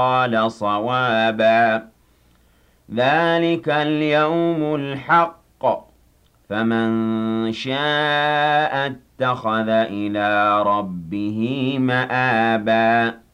قال صوابا ذلك اليوم الحق فمن شاء اتخذ إلى ربه مآبا